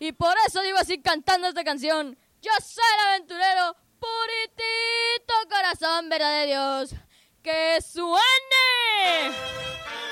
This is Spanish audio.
Y por eso digo así cantando esta canción. Yo soy el aventurero, puritito corazón, verdad de Dios. ¡Que suene!